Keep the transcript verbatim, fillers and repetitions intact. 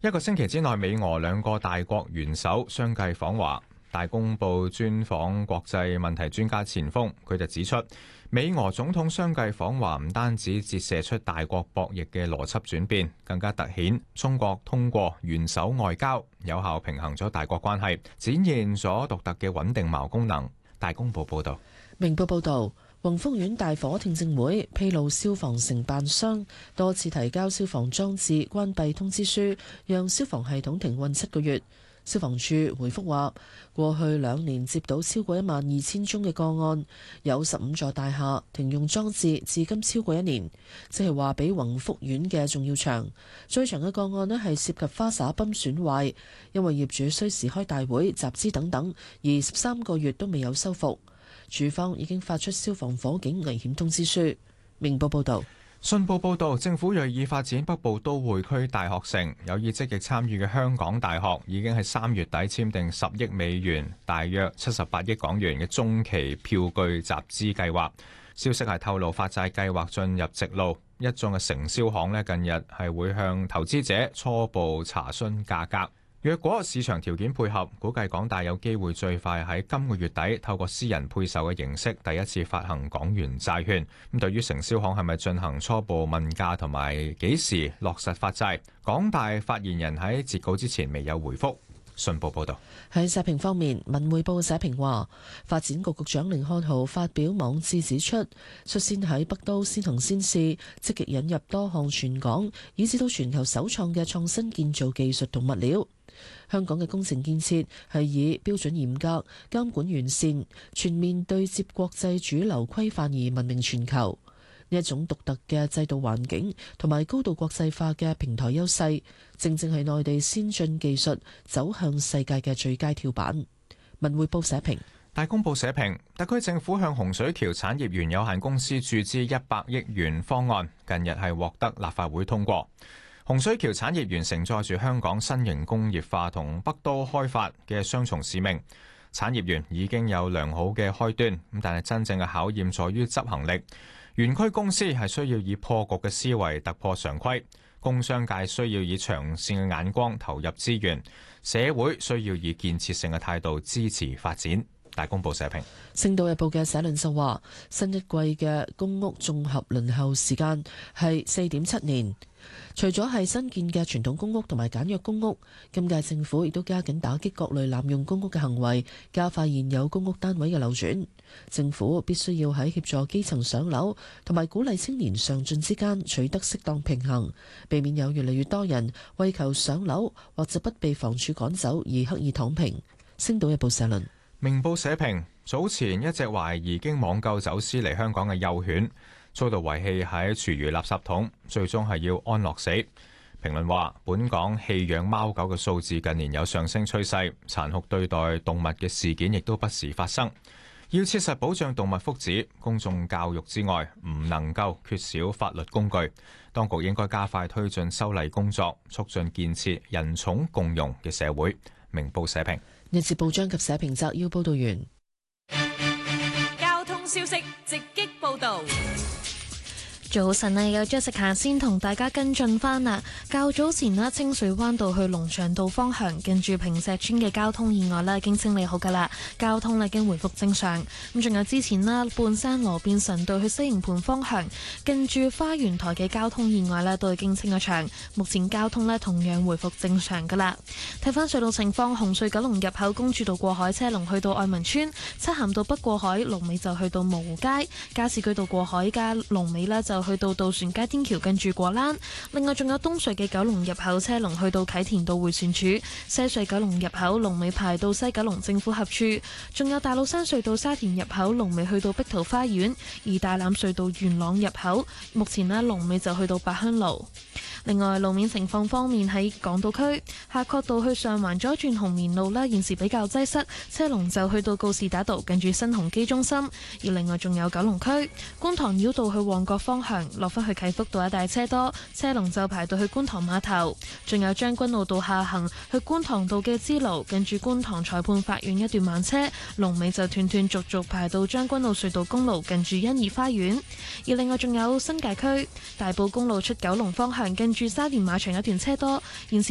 一個星期之內，美俄兩個大國元首相繼訪華。大公報專訪國際問題專家錢鋒，佢就指出，美俄總統相繼訪華唔單止折射出大國博弈嘅邏輯轉變，更加凸顯中國通過元首外交有效平衡咗大國關係，展現咗獨特嘅穩定矛功能。大公報報道。 明報報道，宏福苑大火聽證會披露消防承辦商多次提交消防裝置關閉通知書，讓消防系統停運七個月。消防處回覆話，過去兩年接到超過一萬二千宗嘅個案，有十五座大廈停用裝置至今超過一年，即係話比宏福苑嘅仲要長。最長嘅個案呢係涉及花灑泵損壞，因為業主需時開大會、集資等等，而十三個月都未有修復。署方已經發出消防火警危險通知書。明報報道。 信報報導，政府銳意發展北部都會區大學城，有意積極參與嘅香港大學已經喺三月底簽訂十億美元，大約七十八億港元嘅中期票據集資計劃。消息係透露發債計劃進入直路，一眾嘅承銷行咧近日係會向投資者初步查詢價格。若果市場條件配合，估計港大有機會最快喺今個月底透過私人配售嘅形式第一次發行港元債券。咁對於承銷行係咪進行初步問價同埋幾時落實發債，港大發言人喺截稿之前未有回覆。信報報道。 喺社評方面，文匯報社評話，發展局局長甯漢豪發表網誌指出，率先喺北都先行先試，積極引入多項全港以至到全球首創嘅創新建造技術同物料。香港嘅工程建設係以標準嚴格、監管完善、全面對接國際主流規範而聞名全球。呢一種獨特嘅制度環境同埋高度國際化嘅平台優勢，正正係內地先進技術走向世界嘅最佳跳板。文匯報社評。 大公報社評，特區政府向洪水橋產業園有限公司注資一百億元方案，近日係獲得立法會通過。洪水橋產業園承載住香港新型工業化同北都開發嘅雙重使命。產業園已經有良好嘅開端，咁但係真正嘅考驗在於執行力。園區公司係需要以破局嘅思維突破常規，工商界需要以長線嘅眼光投入資源，社會需要以建設性嘅態度支持發展。大公報社評。 星島日報嘅社論就話，新一季嘅公屋綜合輪候時間係四點七年。除咗係新建嘅傳統公屋同埋簡約公屋，今屆政府亦都加緊打擊各類濫用公屋嘅行為，加快現有公屋單位嘅流轉。政府必須要喺協助基層上樓同埋鼓勵青年上進之間取得適當平衡，避免有越嚟越多人為求上樓或者不被房署趕走而刻意躺平。星島日報社論。 明報社評，早前一隻懷疑經網購走私嚟香港嘅幼犬遭到遺棄喺廚餘垃圾桶，最終係要安樂死。評論話，本港棄養貓狗嘅數字近年有上升趨勢，殘酷對待動物嘅事件亦都不時發生。要切實保障動物福祉，公眾教育之外，唔能夠缺少法律工具。當局應該加快推進修例工作，促進建設人寵共融嘅社會。明報社評。 日節報章及社評摘要報道完。 交通消息直擊報道。 早晨啊，有 Jessica 先同大家跟進翻啦。較早前啦，清水灣道去龍翔道方向近住坪石村嘅交通意外咧，已經清理好噶啦，交通咧已經回復正常。咁仲有之前啦，半山羅便臣道去西營盤方向近住花園台嘅交通意外咧，都已經清咗場，目前交通咧同樣回復正常噶啦。睇翻隧道情況，紅隧九龍入口公主道過海車龍去到愛民村，漆咸道北過海龍尾就去到蕪湖街，加士居道過海加龍尾咧就去到渡船街天橋近住果欄。另外仲有東隧嘅九龍入口車龍去到啟田道迴旋處，西隧九龍入口龍尾排到西九龍政府合處，仲有大老山隧道沙田入口龍尾去到碧桃花園，而大欖隧道元朗入口目前呢龍尾就去到八鄉路。另外路面情況方面，喺港島區夏慤道去上環左轉紅棉路啦，現時比較擠塞，車龍就去到告士打道近住新鴻基中心。而另外仲有九龍區觀塘繞道去旺角方向落返去啟福道一帶車多，車龍就排到去觀塘碼頭。仲有將軍澳道下行去觀塘道嘅支路近住觀塘裁判法院一段慢車，龍尾就斷斷續續排到將軍澳隧道公路近住欣怡花園。而另外仲有新界區大埔公路出九龍方向近住沙田馬場一段車多，現時